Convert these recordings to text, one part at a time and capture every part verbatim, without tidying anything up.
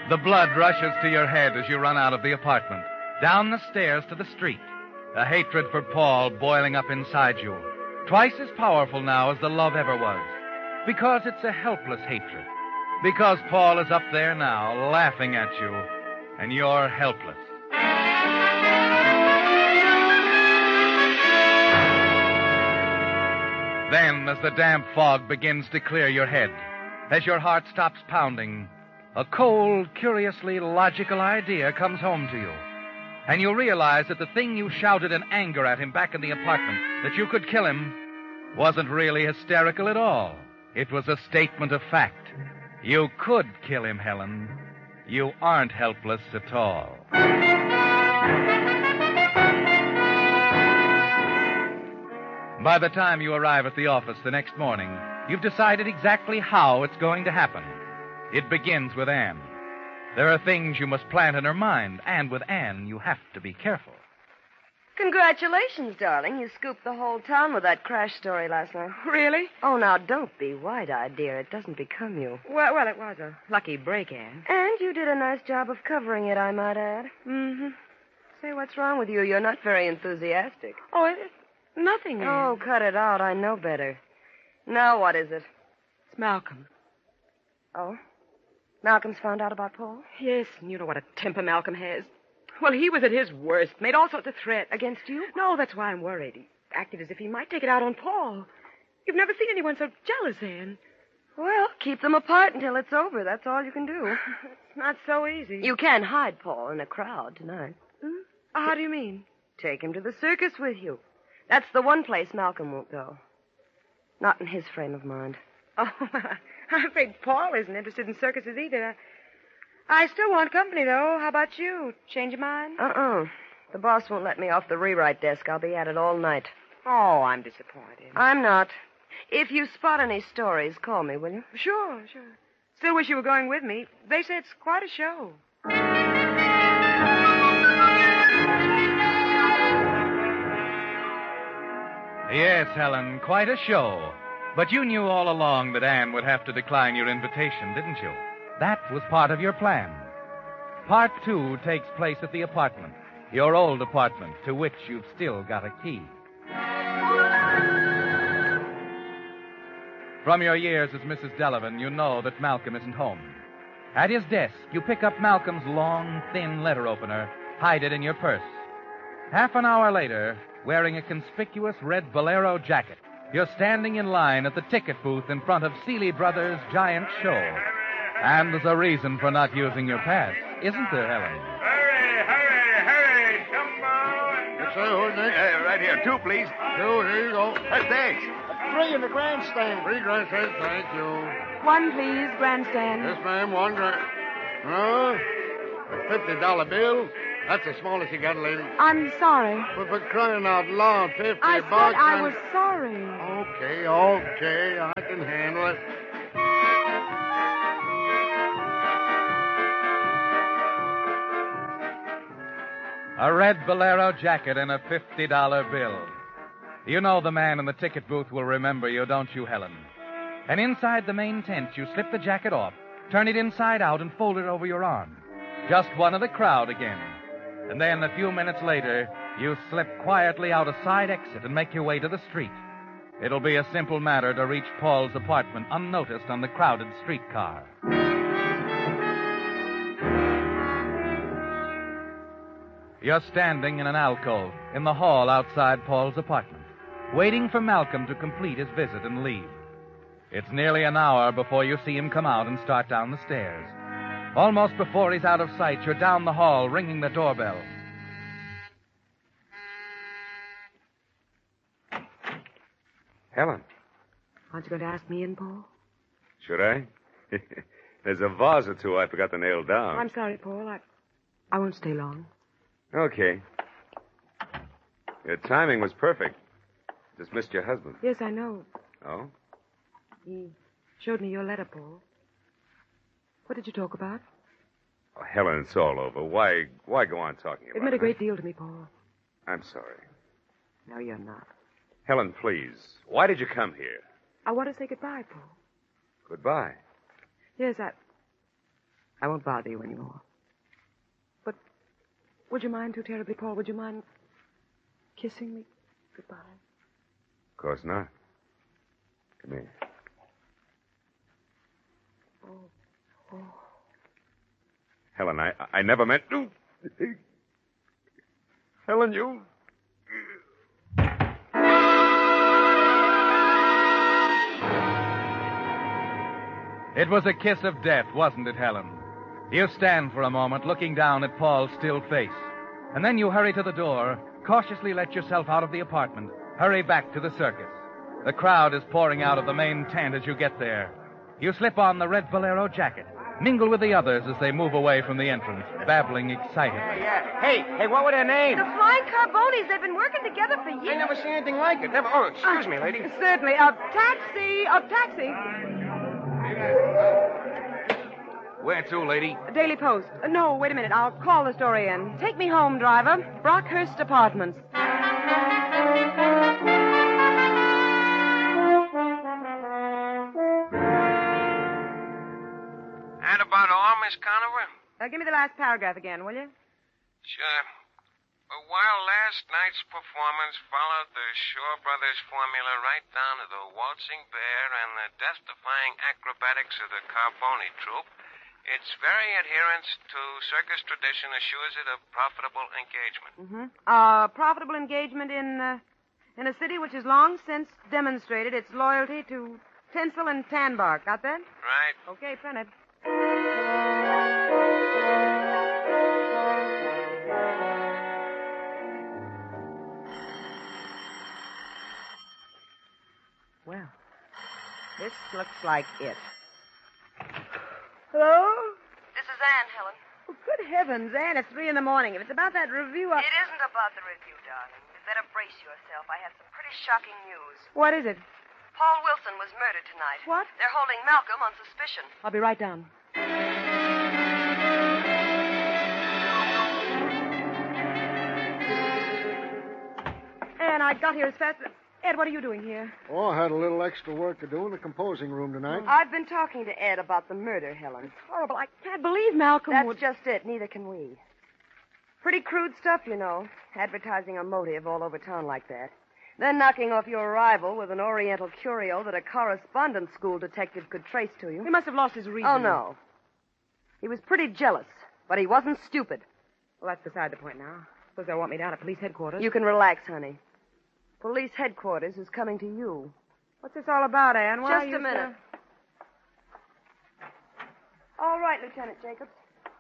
The blood rushes to your head as you run out of the apartment, down the stairs to the street. A hatred for Paul boiling up inside you, twice as powerful now as the love ever was. Because it's a helpless hatred. Because Paul is up there now, laughing at you, and you're helpless. Then, as the damp fog begins to clear your head, as your heart stops pounding, a cold, curiously logical idea comes home to you. And you realize that the thing you shouted in anger at him back in the apartment, that you could kill him, wasn't really hysterical at all. It was a statement of fact. You could kill him, Helen. You aren't helpless at all. By the time you arrive at the office the next morning, you've decided exactly how it's going to happen. It begins with Anne. There are things you must plant in her mind, and with Anne, you have to be careful. Congratulations, darling. You scooped the whole town with that crash story last night. Really? Oh, now, don't be wide-eyed, dear. It doesn't become you. Well, well, it was a lucky break, Anne. And you did a nice job of covering it, I might add. Mm-hmm. Say, what's wrong with you? You're not very enthusiastic. Oh, it's nothing, Anne. Oh, cut it out. I know better. Now what is it? It's Malcolm. Oh? Malcolm's found out about Paul? Yes, and you know what a temper Malcolm has. Well, he was at his worst, made all sorts of threats. Against you? No, that's why I'm worried. He acted as if he might take it out on Paul. You've never seen anyone so jealous, Anne. Well, keep them apart until it's over. That's all you can do. It's not so easy. You can't hide Paul in a crowd tonight. Hmm? How do you mean? Take him to the circus with you. That's the one place Malcolm won't go. Not in his frame of mind. Oh, I'm afraid Paul isn't interested in circuses either. I still want company, though. How about you? Change your mind? Uh-uh. The boss won't let me off the rewrite desk. I'll be at it all night. Oh, I'm disappointed. I'm not. If you spot any stories, call me, will you? Sure, sure. Still wish you were going with me. They say it's quite a show. Yes, Helen, quite a show. But you knew all along that Anne would have to decline your invitation, didn't you? That was part of your plan. Part two takes place at the apartment, your old apartment, to which you've still got a key. From your years as Missus Delavan, you know that Malcolm isn't home. At his desk, you pick up Malcolm's long, thin letter opener, hide it in your purse. Half an hour later, wearing a conspicuous red bolero jacket, you're standing in line at the ticket booth in front of Seeley Brothers' giant show. And there's a reason for not using your pass, isn't there, Helen? Hurry, hurry, hurry. Come on. Yes, sir. Who's next? Uh, right here. Two, please. Two, here you go. Uh, thanks. Three in the grandstand. Three grandstands, thank you. One, please, grandstand. Yes, ma'am, one grand... Huh? A fifty dollar bill? That's the smallest you got, lady. I'm sorry. But for crying out loud, fifty I bucks... said I and- was sorry. Okay, okay, I can handle it. A red bolero jacket and a fifty dollar bill. You know the man in the ticket booth will remember you, don't you, Helen? And inside the main tent, you slip the jacket off, turn it inside out, and fold it over your arm. Just one of the crowd again. And then, a few minutes later, you slip quietly out a side exit and make your way to the street. It'll be a simple matter to reach Paul's apartment unnoticed on the crowded streetcar. You're standing in an alcove in the hall outside Paul's apartment, waiting for Malcolm to complete his visit and leave. It's nearly an hour before you see him come out and start down the stairs. Almost before he's out of sight, you're down the hall ringing the doorbell. Helen, Aren't you going to ask me in, Paul? should I? There's a vase or two I forgot to nail down. I'm sorry, Paul. I, I won't stay long. Okay. Your timing was perfect. Just missed your husband. Yes, I know. Oh? He showed me your letter, Paul. What did you talk about? Oh, Helen, it's all over. Why why go on talking about it? It meant a great deal to me, Paul. I'm sorry. No, you're not. Helen, please. Why did you come here? I want to say goodbye, Paul. Goodbye. Yes, I... I won't bother you anymore. But would you mind too terribly, Paul? Would you mind kissing me goodbye? Of course not. Come here. Oh. Oh. Helen, I, I never meant to. Helen, you... It was a kiss of death, wasn't it, Helen? You stand for a moment looking down at Paul's still face. And then you hurry to the door, cautiously let yourself out of the apartment, hurry back to the circus. The crowd is pouring out of the main tent as you get there. You slip on the red bolero jacket, mingle with the others as they move away from the entrance, babbling excitedly. Yeah. Hey, hey, what were their names? The Flying Carbonis. They've been working together for years. I never seen anything like it. Never. Oh, excuse me, lady. Certainly. A taxi. A taxi. Where to, lady? Daily Post. Uh, no, wait a minute. I'll call the story in. Take me home, driver. Brockhurst Apartments. And about all, Miss Conover? Uh, give me the last paragraph again, will you? Sure. But while last night's performance followed the Shaw Brothers formula right down to the waltzing bear and the death-defying acrobatics of the Carboni troupe, its very adherence to circus tradition assures it a profitable engagement. Mm-hmm. Uh, profitable engagement in, uh, in a city which has long since demonstrated its loyalty to tinsel and tan bark. Got that? Right. Okay, print it. Well, this looks like it. Hello? This is Anne, Helen. Oh, good heavens, Anne, it's three in the morning. If it's about that review, I... It isn't about the review, darling. You better brace yourself. I have some pretty shocking news. What is it? Paul Wilson was murdered tonight. What? They're holding Malcolm on suspicion. I'll be right down. Anne, I got here as fast as... Ed, what are you doing here? Oh, I had a little extra work to do in the composing room tonight. I've been talking to Ed about the murder, Helen. Horrible. I can't believe Malcolm That's would... just it. Neither can we. Pretty crude stuff, you know. Advertising a motive all over town like that. Then knocking off your rival with an Oriental curio that a correspondence school detective could trace to you. He must have lost his reason. Oh, no. He was pretty jealous, but he wasn't stupid. Well, that's beside the point now. Suppose they'll want me down at police headquarters. You can relax, honey. Police headquarters is coming to you. What's this all about, Anne? Why Just are you a minute. So... All right, Lieutenant Jacobs.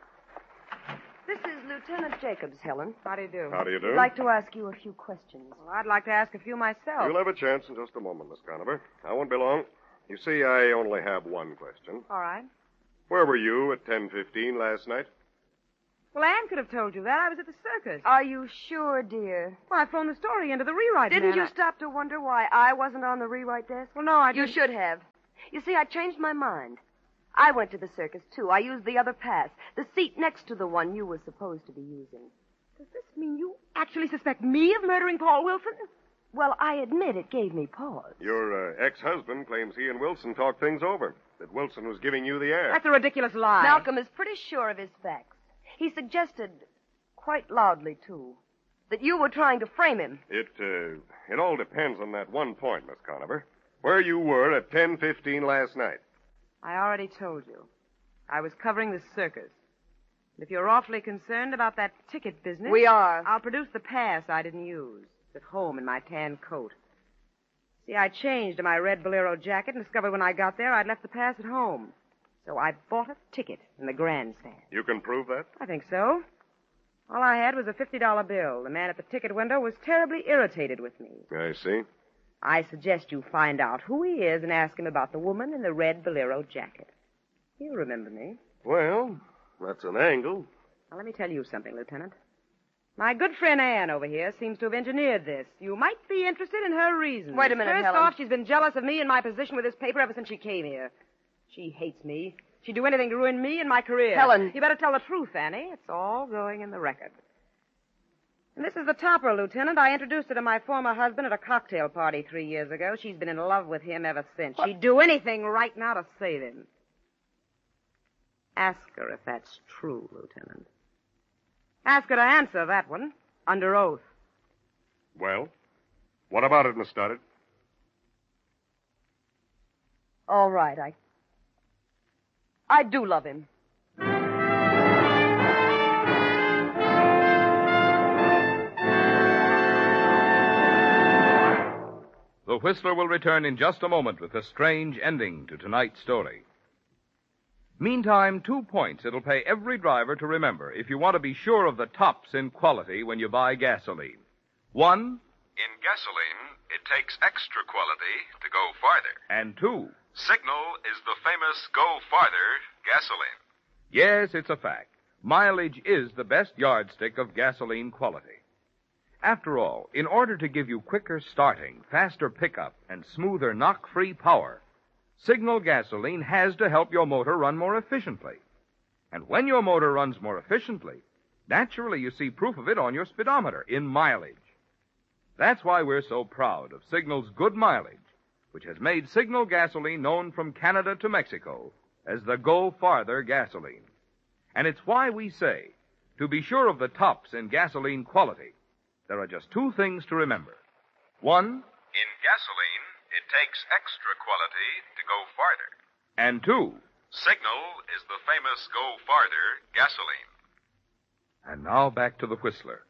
This is Lieutenant Jacobs, Helen. How do you do? How do you do? I'd like to ask you a few questions. Well, I'd like to ask a few myself. You'll have a chance in just a moment, Miss Conover. I won't be long. You see, I only have one question. All right. Where were you at ten fifteen last night? Well, Anne could have told you that. I was at the circus. Are you sure, dear? Well, I phoned the story into the rewrite Didn't man. you I... stop to wonder why I wasn't on the rewrite desk? Well, no, I You didn't. should have. You see, I changed my mind. I went to the circus, too. I used the other pass, the seat next to the one you were supposed to be using. Does this mean you actually suspect me of murdering Paul Wilson? Well, I admit it gave me pause. Your uh, ex-husband claims he and Wilson talked things over, that Wilson was giving you the air. That's a ridiculous lie. Malcolm is pretty sure of his facts. He suggested, quite loudly, too, that you were trying to frame him. It, uh, it all depends on that one point, Miss Conover. Where you were at ten fifteen last night. I already told you. I was covering the circus. And if you're awfully concerned about that ticket business... We are. I'll produce the pass I didn't use. It's at home in my tan coat. See, I changed to my red bolero jacket and discovered when I got there I'd left the pass at home. So I bought a ticket in the grandstand. You can prove that? I think so. All I had was a fifty dollar bill. The man at the ticket window was terribly irritated with me. I see. I suggest you find out who he is and ask him about the woman in the red bolero jacket. He'll remember me. Well, that's an angle. Now, let me tell you something, Lieutenant. My good friend Anne over here seems to have engineered this. You might be interested in her reasons. Wait a minute, First Helen. off, she's been jealous of me and my position with this paper ever since she came here. She hates me. She'd do anything to ruin me and my career. Helen. You better tell the truth, Annie. It's all going in the record. And this is the topper, Lieutenant. I introduced her to my former husband at a cocktail party three years ago. She's been in love with him ever since. What? She'd do anything right now to save him. Ask her if that's true, Lieutenant. Ask her to answer that one, under oath. Well, what about it, Miss Stoddard? All right, I. I do love him. The Whistler will return in just a moment with a strange ending to tonight's story. Meantime, two points it'll pay every driver to remember if you want to be sure of the tops in quality when you buy gasoline. One, in gasoline, it takes extra quality to go farther. And two, Signal is the famous Go Farther gasoline. yes, it's a fact. Mileage is the best yardstick of gasoline quality. After all, in order to give you quicker starting, faster pickup, and smoother knock-free power, Signal gasoline has to help your motor run more efficiently. And when your motor runs more efficiently, naturally you see proof of it on your speedometer in mileage. That's why we're so proud of Signal's good mileage, which has made Signal gasoline known from Canada to Mexico as the Go Farther gasoline. And it's why we say, to be sure of the tops in gasoline quality, there are just two things to remember. One, In gasoline, it takes extra quality to go farther. and two, Signal is the famous Go Farther gasoline. and now back to the Whistler.